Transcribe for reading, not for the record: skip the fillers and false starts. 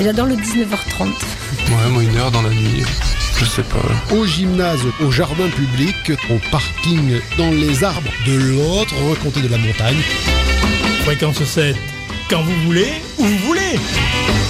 j'adore le 19h30. Ouais, moi 1 heure dans la nuit. Je sais pas. Au gymnase, au jardin public, au parking, dans les arbres de l'autre côté de la montagne. Fréquence 7, quand vous voulez, où vous voulez.